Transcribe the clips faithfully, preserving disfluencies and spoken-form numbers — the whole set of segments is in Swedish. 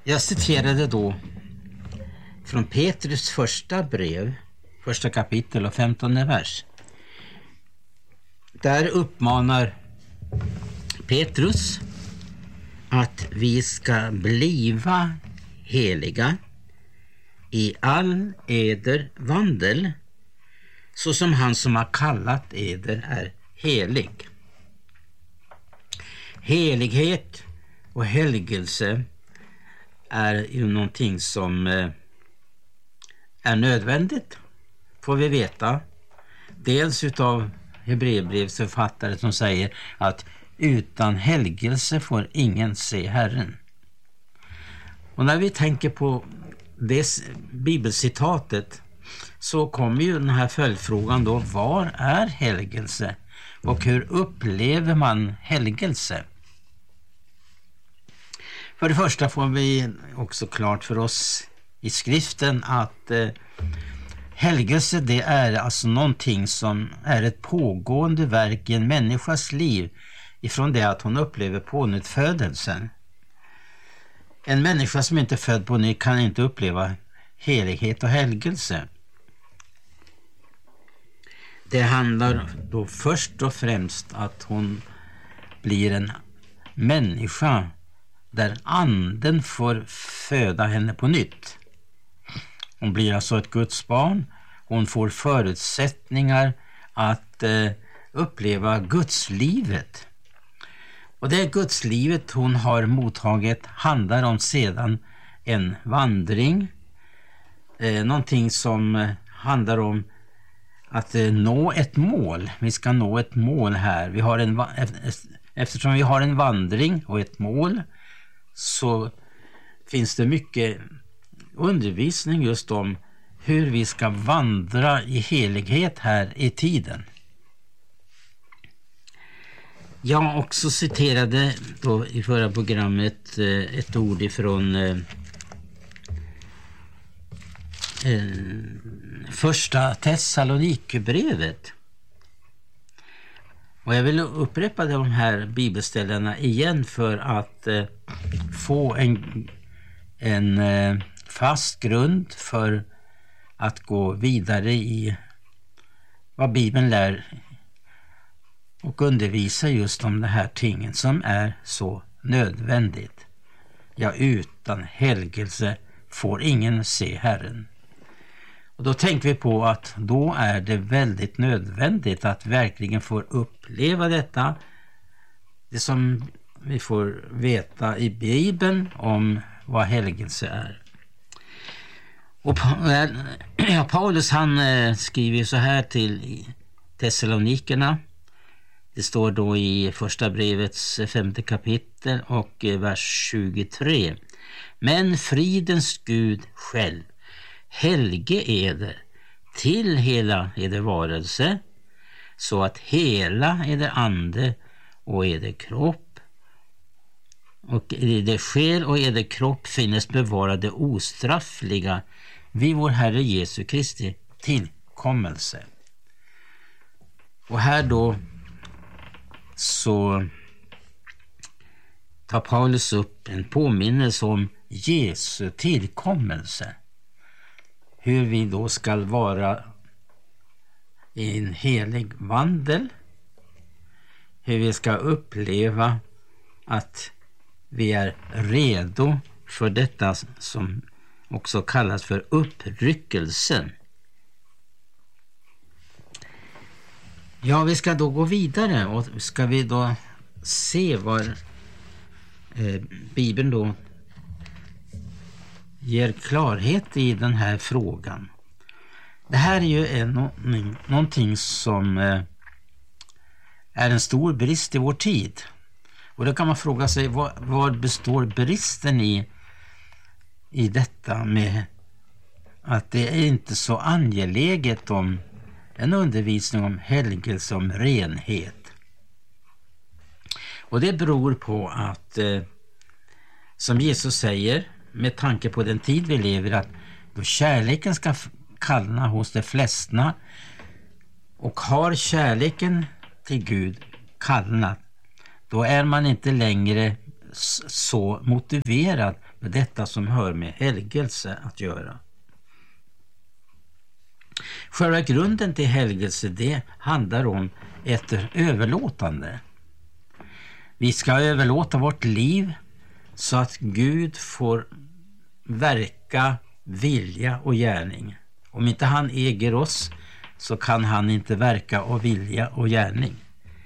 Jag citerade då från Petrus första brev, första kapitel och femtonde vers. Där uppmanar Petrus att vi ska bliva heliga i all eder vandel, så som han som har kallat eder är helig. Helighet och helgelse är ju någonting som är nödvändigt, får vi veta. Dels utav Hebreerbrevets författare som säger att utan helgelse får ingen se Herren. Och när vi tänker på det bibelcitatet så kommer ju den här följdfrågan då: var är helgelse? Och hur upplever man helgelse? För det första får vi också klart för oss i skriften att eh, helgelse, det är alltså någonting som är ett pågående verk i en människas liv ifrån det att hon upplever pånyttfödelsen. En människa som inte är född på ny kan inte uppleva helighet och helgelse. Det handlar då först och främst att hon blir en människa där anden får föda henne på nytt. Hon blir alltså ett Guds barn. Hon får förutsättningar att eh, uppleva Gudslivet. Och det Gudslivet hon har mottagit handlar om sedan en vandring. Eh, någonting som eh, handlar om att eh, nå ett mål. Vi ska nå ett mål här. Vi har en, eftersom vi har en vandring och ett mål, så finns det mycket undervisning just om hur vi ska vandra i helighet här i tiden. Jag också citerade då i förra programmet eh, ett ord ifrån eh, eh, första Thessalonikerbrevet. Och jag vill upprepa de här bibelställena igen för att eh, få en, en eh, fast grund för att gå vidare i vad Bibeln lär och undervisa just om de här tingen som är så nödvändigt. Ja, utan helgelse får ingen se Herren. Och då tänker vi på att då är det väldigt nödvändigt att verkligen få uppleva detta. Det som vi får veta i Bibeln om vad helgelse är. Och ja, Paulus han skriver så här till Thessalonikerna. Det står då i första brevets femte kapitel och vers tjugotre. Men fridens Gud själv helge eder till hela eder varelse, så att hela eder ande och eder kropp och eder själ och eder kropp finnes bevarade ostraffliga vid vår Herre Jesu Kristi tillkommelse. Och här då så tar Paulus upp en påminnelse om Jesu tillkommelse. Hur vi då ska vara i en helig vandel. Hur vi ska uppleva att vi är redo för detta som också kallas för uppryckelsen. Ja, vi ska då gå vidare och ska vi då se vad eh, Bibeln då ger klarhet i den här frågan. Det här är ju en, no, någonting som eh, är en stor brist i vår tid. Och då kan man fråga sig, vad, vad består bristen i i detta med att det är inte så angeläget om en undervisning om helgelse, om renhet. Och det beror på att eh, som Jesus säger, med tanke på den tid vi lever, att då kärleken ska kallna hos de flesta, och har kärleken till Gud kallnat, då är man inte längre så motiverad med detta som hör med helgelse att göra. Själva grunden till helgelse, det handlar om ett överlåtande. Vi ska överlåta vårt liv så att Gud får verka, vilja och gärning. Om inte han äger oss så kan han inte verka och vilja och gärning.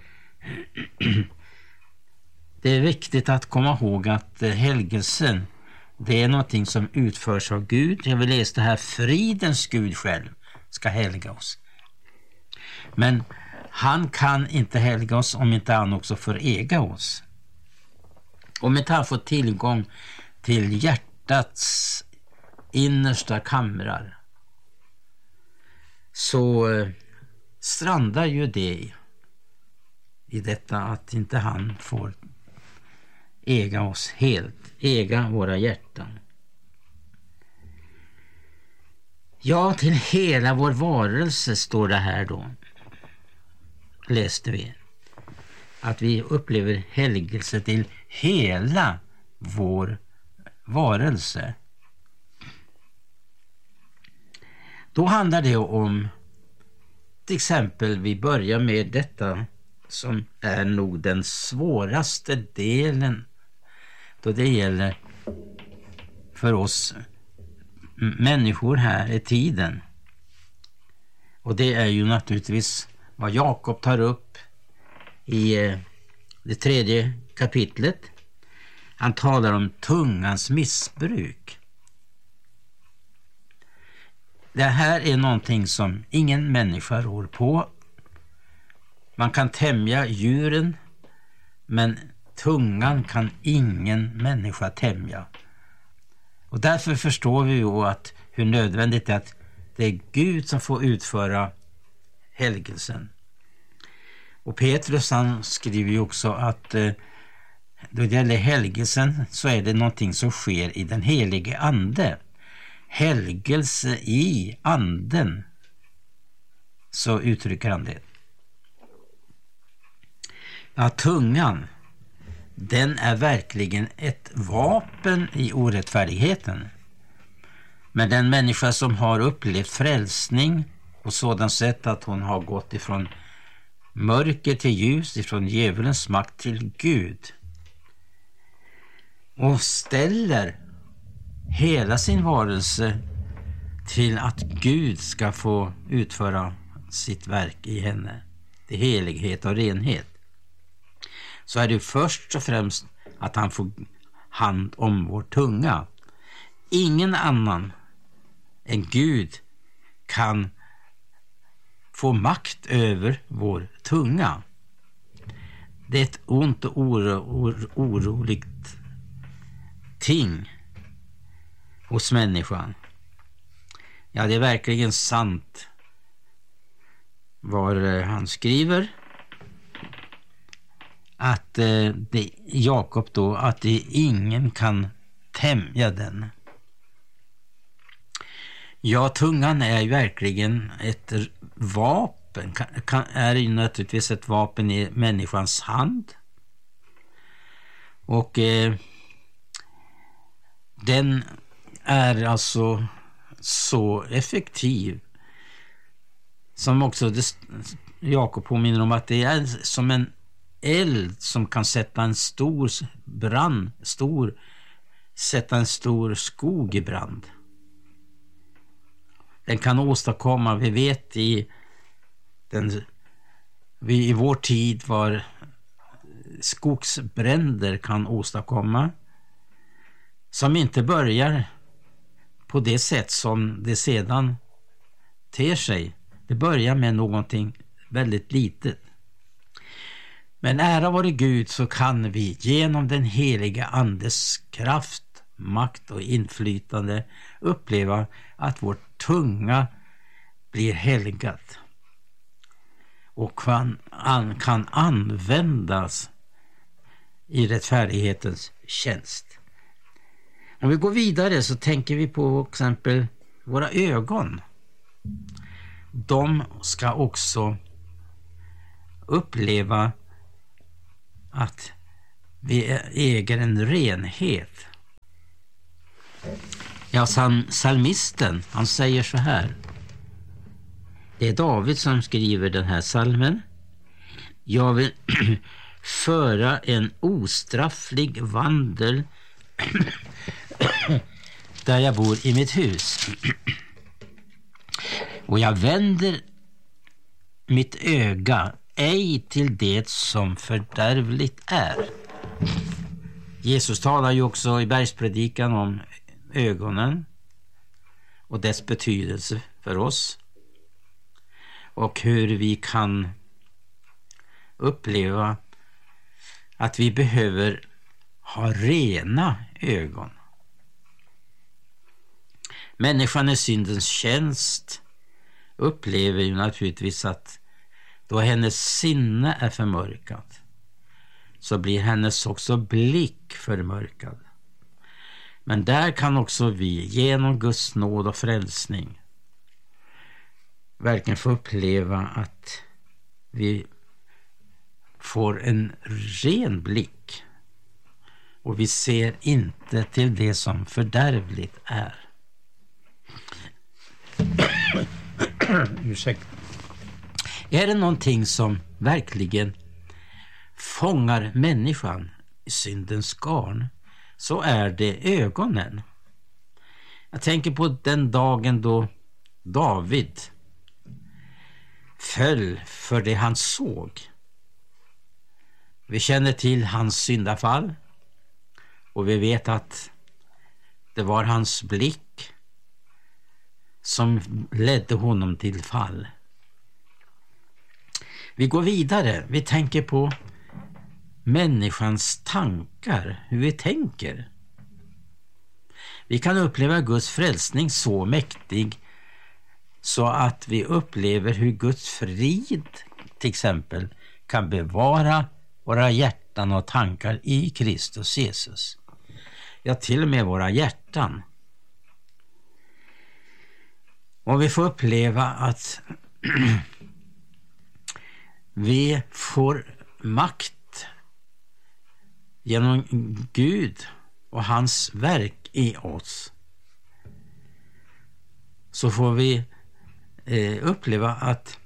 Det är viktigt att komma ihåg att helgelsen, det är någonting som utförs av Gud. Jag vill läsa det här: fridens Gud själv ska helga oss. Men han kan inte helga oss om inte han också får äga oss. Om inte han får tillgång till hjärtats innersta kamrar, så eh, strandar ju det i detta att inte han får äga oss helt, äga våra hjärtan. Ja, till hela vår varelse står det här då. Läste vi. Att vi upplever helgelse till hela vår varelse. Då handlar det om, till exempel, vi börjar med detta som är nog den svåraste delen då det gäller för oss människor här i tiden. Och det är ju naturligtvis vad Jakob tar upp i det tredje kapitlet. Han talar om tungans missbruk. Det här är någonting som ingen människa rår på. Man kan tämja djuren, men tungan kan ingen människa tämja. Och därför förstår vi ju att hur nödvändigt det är att det är Gud som får utföra helgelsen. Och Petrus, han skriver ju också att eh, då det gäller helgelsen så är det någonting som sker i den helige ande. Helgelse i anden, så uttrycker han det. Ja, tungan, den är verkligen ett vapen i orättfärdigheten. Men den människa som har upplevt frälsning på sådant sätt att hon har gått ifrån mörker till ljus, ifrån djävulens makt till Gud, och ställer hela sin varelse till att Gud ska få utföra sitt verk i henne, till helighet och renhet, så är det först och främst att han får hand om vår tunga. Ingen annan än Gud kan få makt över vår tunga. Det är ett ont och oro, or, oroligt ting hos människan. Ja, det är verkligen sant vad han skriver. Att eh, det, Jakob då, att det ingen kan tämja den. Ja, tungan är ju verkligen ett vapen, kan, kan, är ju naturligtvis ett vapen i människans hand. Och eh, den är alltså så effektiv, som också det, Jakob påminner om, att det är som en eld som kan sätta en stor brand, stor, sätta en stor skog i brand. Den kan åstadkomma, vi vet i, den, vi, i vår tid var skogsbränder kan åstadkomma, som inte börjar på det sätt som det sedan ter sig. Det börjar med någonting väldigt litet. Men ära vare Gud, så kan vi genom den heliga andes kraft, makt och inflytande uppleva att vår tunga blir helgat och kan, an, kan användas i rättfärdighetens tjänst. Om vi går vidare så tänker vi på exempel våra ögon. De ska också uppleva att Vi äger en renhet. Ja, psalmisten, han säger så här. Det är David som skriver den här psalmen. Jag vill föra en ostrafflig vandel där jag bor i mitt hus. Och jag vänder mitt öga ej till det som fördärvligt är. Jesus talar ju också i bergspredikan om ögonen och dess betydelse för oss. Och hur vi kan uppleva att vi behöver ha rena ögon. Människan i syndens tjänst upplever ju naturligtvis att då hennes sinne är förmörkat så blir hennes också blick förmörkad. Men där kan också vi genom Guds nåd och frälsning verkligen få uppleva att vi får en ren blick och vi ser inte till det som fördärvligt är. Ursäkta. Är det någonting som verkligen fångar människan i syndens garn, så är det ögonen. Jag tänker på den dagen då David föll för det han såg. Vi känner till hans syndafall och vi vet att det var hans blick som ledde honom till fall. Vi går vidare. Vi tänker på människans tankar, hur vi tänker. Vi kan uppleva Guds frälsning så mäktig så att vi upplever hur Guds frid till exempel kan bevara våra hjärtan och tankar i Kristus Jesus. Ja, till och med våra hjärtan. Och vi får uppleva att vi får makt genom Gud och hans verk i oss. Så får vi eh, uppleva att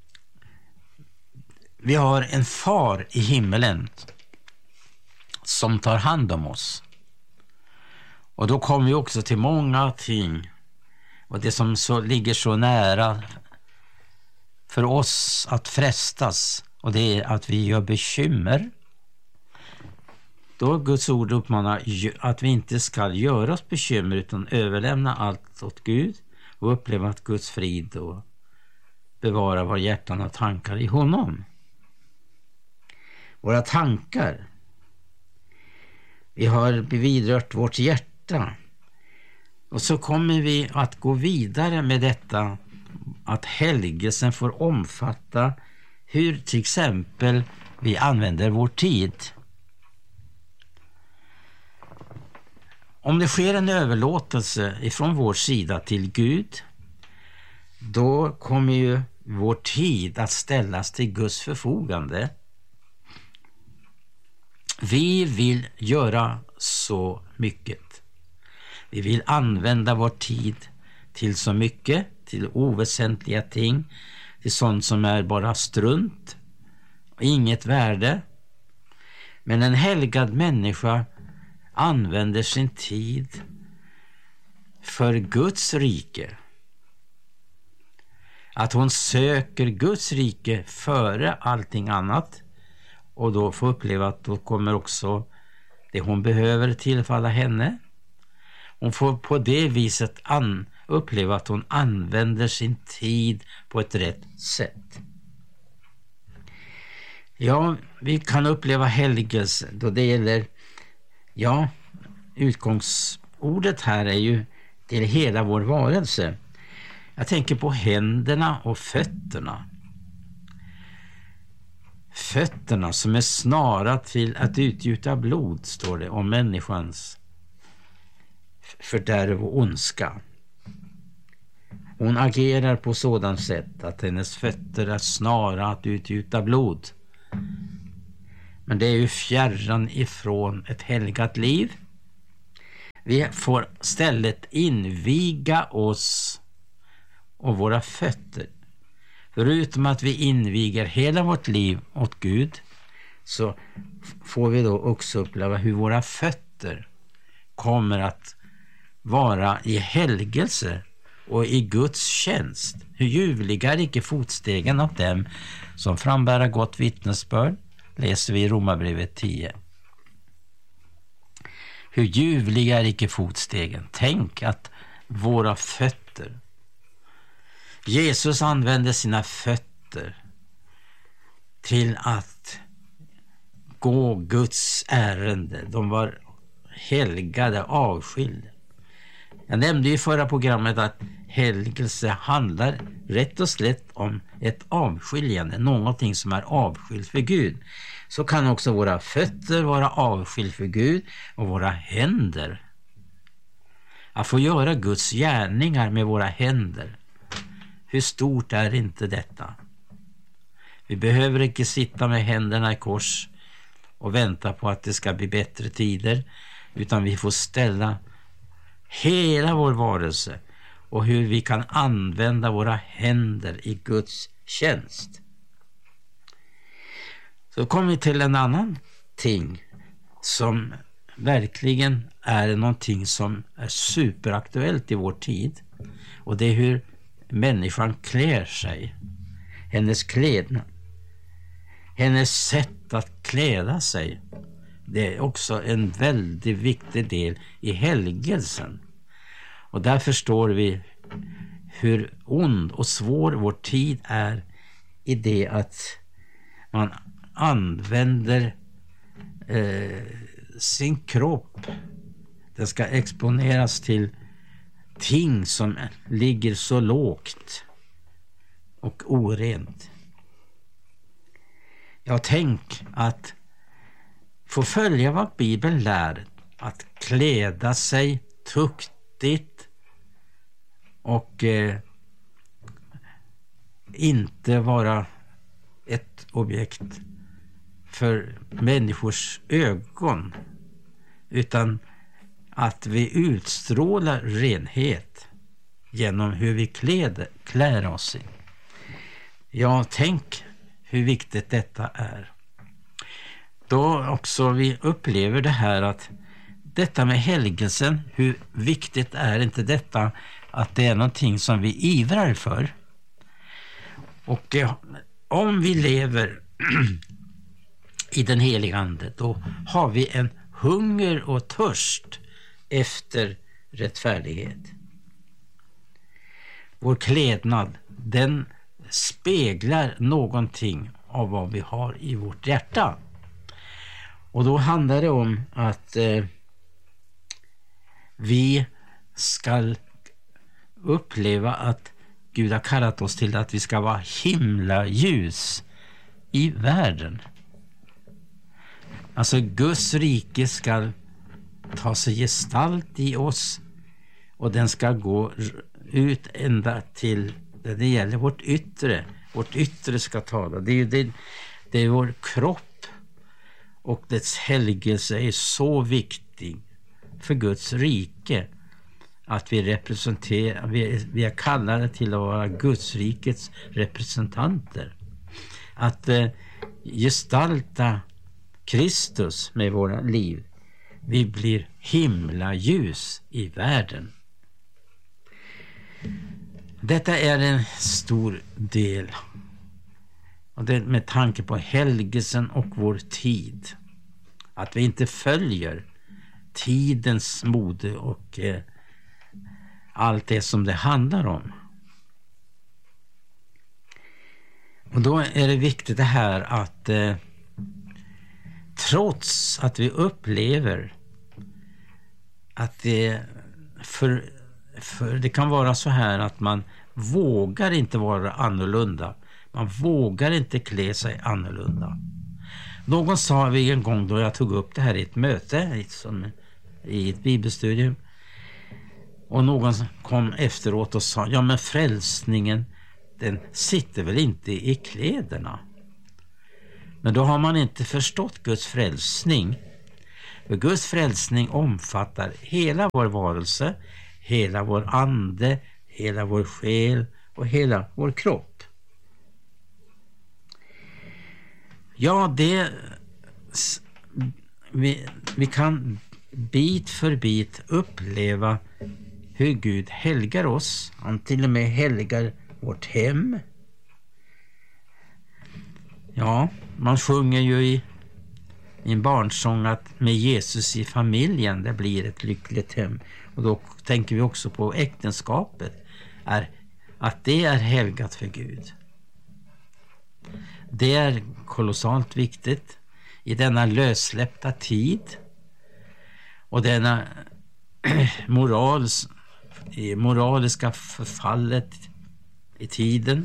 vi har en far i himmelen som tar hand om oss. Och då kommer vi också till många ting. Och det som så ligger så nära för oss att frestas, och det är att vi gör bekymmer. Då Guds ord uppmanar att vi inte ska göra oss bekymmer utan överlämna allt åt Gud och uppleva att Guds frid och bevara våra hjärtan och tankar i honom. Våra tankar. Vi har vidrört vårt hjärta. Och så kommer vi att gå vidare med detta att helgelsen får omfatta hur till exempel vi använder vår tid. Om det sker en överlåtelse ifrån vår sida till Gud, då kommer ju vår tid att ställas till Guds förfogande. Vi vill göra så mycket. Vi vill använda vår tid till så mycket, till oväsentliga ting, till sånt som är bara strunt och inget värde. Men en helgad människa använder sin tid för Guds rike. Att hon söker Guds rike före allting annat, och då får uppleva att då kommer också det hon behöver tillfalla henne. Hon får på det viset an, uppleva att hon använder sin tid på ett rätt sätt. Ja, vi kan uppleva helgelse då det gäller, ja, utgångsordet här är ju till hela vår varelse. Jag tänker på händerna och fötterna. Fötterna som är snara till att utgjuta blod, står det om människans fördärv och ondska. Hon agerar på sådant sätt att hennes fötter är snara att utgjuta blod. Men det är ju fjärran ifrån ett helgat liv. Vi får istället inviga oss och våra fötter. Förutom att vi inviger hela vårt liv åt Gud, så får vi då också uppleva hur våra fötter kommer att vara i helgelse och i Guds tjänst. Hur ljuvliga är icke fotstegen av dem som frambära gott vittnesbörd, läser vi i Romarbrevet tio. Hur ljuvliga är icke fotstegen. Tänk att våra fötter, Jesus använde sina fötter till att gå Guds ärende. De var helgade, avskilda. Jag nämnde i förra programmet att helgelse handlar rätt och slätt om ett avskiljande, någonting som är avskilt för Gud. Så kan också våra fötter vara avskilt för Gud och våra händer. Att få göra Guds gärningar med våra händer. Hur stort är inte detta? Vi behöver inte sitta med händerna i kors och vänta på att det ska bli bättre tider, utan vi får ställa hela vår varelse och hur vi kan använda våra händer i Guds tjänst. Så kommer vi till en annan ting som verkligen är någonting som är superaktuellt i vår tid, och det är hur människan klär sig. Hennes klädnad, hennes sätt att kläda sig, det är också en väldigt viktig del i helgelsen. Och där förstår vi hur ond och svår vår tid är i det att man använder eh, sin kropp. Den ska exponeras till ting som ligger så lågt och orent. Jag tänk att få följa vad Bibeln lär, att kläda sig tuktigt och eh, inte vara ett objekt för människors ögon, utan att vi utstrålar renhet genom hur vi kläder, klär oss i. Ja, tänk hur viktigt detta är. Då också vi upplever det här att detta med helgelsen, hur viktigt är inte detta att det är någonting som vi ivrar för. Och eh, om vi lever i den heliga ande, då har vi en hunger och törst efter rättfärdighet. Vår klädnad, den speglar någonting av vad vi har i vårt hjärta. Och då handlar det om att eh, vi ska uppleva att Gud har kallat oss till att vi ska vara himla ljus i världen. Alltså Guds rike ska ta sig gestalt i oss, och den ska gå ut ända till det, det gäller vårt yttre. Vårt yttre ska tala. Det är ju det, det är vår kropp, och dess helgelse är så viktig för Guds rike att vi representerar, vi, vi är kallade till att vara Guds rikets representanter. Att eh, gestalta Kristus med våra liv. Vi blir himla ljus i världen. Detta är en stor del, och det med tanke på helgelsen och vår tid. Att vi inte följer tidens mode och eh, allt det som det handlar om. Och då är det viktigt det här att eh, trots att vi upplever att det för, för det kan vara så här att man vågar inte vara annorlunda. Man vågar inte klä sig annorlunda. Någon sa vi en gång då jag tog upp det här i ett möte som, i ett bibelstudium, och någon kom efteråt och sa, ja men frälsningen, den sitter väl inte i kläderna? Men då har man inte förstått Guds frälsning. För Guds frälsning omfattar hela vår varelse, hela vår ande, hela vår själ och hela vår kropp. Ja, det vi, vi kan bit för bit uppleva hur Gud helgar oss. Han till och med helgar vårt hem. Ja, man sjunger ju i, i en barnsång att med Jesus i familjen det blir ett lyckligt hem. Och då tänker vi också på äktenskapet. Är, att det är helgat för Gud. Det är kolossalt viktigt i denna lössläppta tid och denna morals, moraliska förfallet i tiden,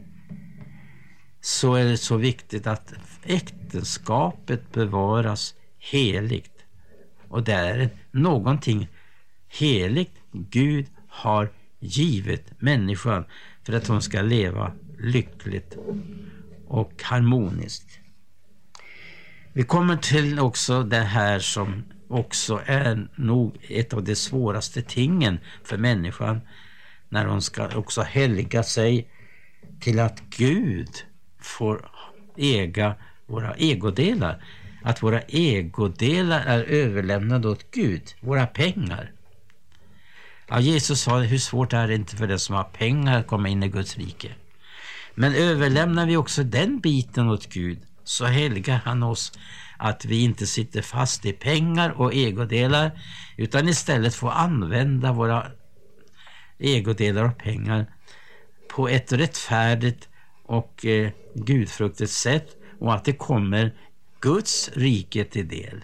så är det så viktigt att äktenskapet bevaras heligt. Och det är någonting heligt Gud har givit människan för att hon ska leva lyckligt och harmoniskt. Vi kommer till också det här som också är nog ett av de svåraste tingen för människan, när hon ska också helga sig till att Gud får äga våra egodelar. Att våra egodelar är överlämnade åt Gud, våra pengar. Ja, Jesus sa, hur svårt är det inte för den som har pengar att komma in i Guds rike. Men överlämnar vi också den biten åt Gud, så helgar han oss att vi inte sitter fast i pengar och egodelar, utan istället får använda våra egodelar och pengar på ett rättfärdigt och eh, gudfruktigt sätt, och att det kommer Guds rike till del.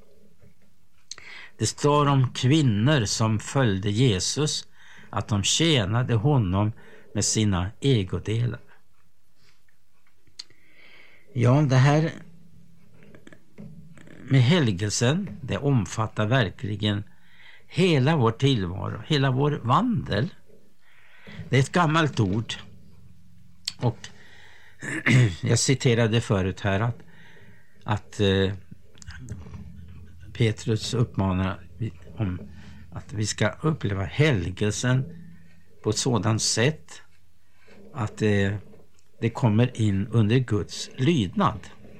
Det står om kvinnor som följde Jesus, att de tjänade honom med sina egodelar. Ja, det här med helgelsen, det omfattar verkligen hela vår tillvaro, hela vår vandel. Det är ett gammalt ord, och jag citerade förut här att, att eh, Petrus uppmanar om att vi ska uppleva helgelsen på ett sådant sätt att eh, det kommer in under Guds lydnad.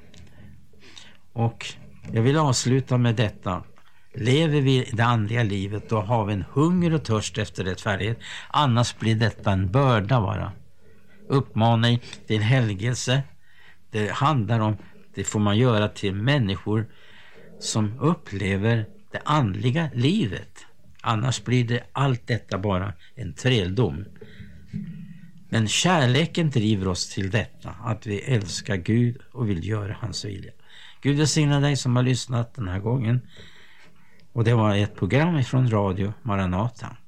Och jag vill avsluta med detta. Lever vi det andliga livet, då har vi en hunger och törst efter rättfärdighet. Annars blir detta en börda bara. Uppmaning till helgelse, det handlar om, det får man göra till människor som upplever det andliga livet. Annars blir det allt detta bara en träldom. Men kärleken driver oss till detta, att vi älskar Gud och vill göra hans vilja. Gud välsigna dig som har lyssnat den här gången. Och det var ett program från Radio Maranata.